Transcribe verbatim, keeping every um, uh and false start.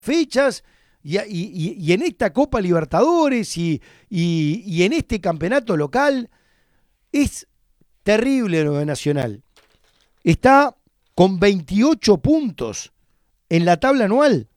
fechas y, y- y en esta Copa Libertadores y, y- y en este campeonato local. Es terrible lo de Nacional. Está con veintiocho puntos en la tabla anual.